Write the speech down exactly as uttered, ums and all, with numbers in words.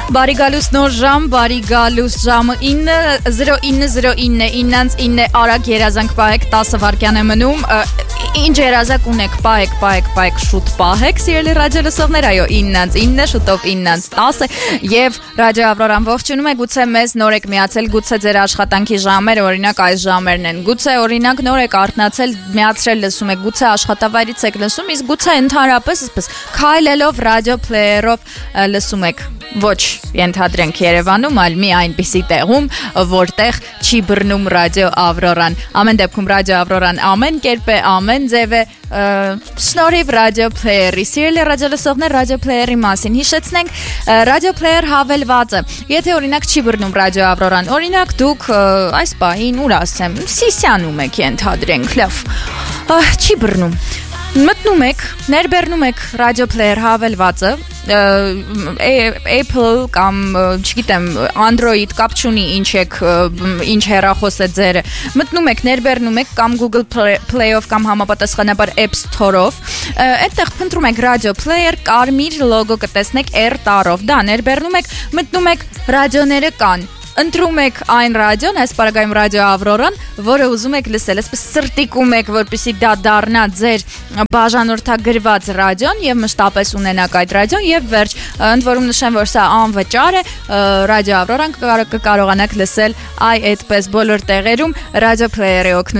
Բարի գալուս նոր ժամ, բարի գալուս ժամը ինը զրո ինը զրո ինը իննանց ինը արագ երազանք պահեք տասը վարկյան է մնում ինչ երազակ ունեք պահեք պահեք պահեք շուտ պահեք սիրելի ռադիո լսողներ այո իննանց ինը շուտով իննանց տասը եւ ռադիո Ավրորան ողջունում է գուցե մեզ նոր եք միացել գուցե ձեր աշխատանքի ժամերը օրինակ այս ժամերն են գուցե օրինակ նոր եք արթնացել միացրել լսում եք գուցե աշխատավայրից եք լսում իսկ գուցե ընդհանրապես այսպես քայլելով ռադիո պլեյերով լսում եք ոչ ենթադրենք Երևանում, այլ մի այնպիսի տեղում, որտեղ չի բռնում ռադիո Ավրորան։ Ամեն դեպքում ռադիո Ավրորան ամեն կերպ է, ամեն ձև է, շնորհիվ ռադիո պլեյերի։ Սիրելի ռադիո լսողներ, ռադիո պլեյերի մասին հիշեցնենք, ռադիո պլեյեր հավելվածը։ Եթե օրինակ չի բռնում ռադիո Ավրորան, օրինակ դուք այս պահին ուր ասեմ, Սիսիանում եք ենթադրենք, լավ, չի բռնում։ Մտնում եք, ներբեռնում եք ռադիո պլեյեր հավելվածը, Apple կամ չգիտեմ Android կապ չունի ինչ եք ինչ հեռախոս է ձերը մտնում եք ներբեռնում եք կամ Google Play-ով կամ համապատասխանաբար App Store-ով այդտեղ փնտրում եք ռադիո պլեյեր կարմիր լոգո կտեսնեք R տառով դա ներբեռնում եք մտնում եք ռադիոները կան ընտրում եք այն ռադիոն, այս պարագայում ռադիո Ավրորան, որը ուզում եք լսել, այսպես սրտիկում եք, որպեսզի դա դառնա ձեր բաժանորդագրված ռադիոն եւ մշտապես ունենաք այդ ռադիոն եւ վերջ, ընդ որում նշեմ, որ սա անվճար է, ռադիո Ավրորան կկարողանաք լսել այ այդպես բոլոր տեղերում ռադիո պլեյերի օգնությամբ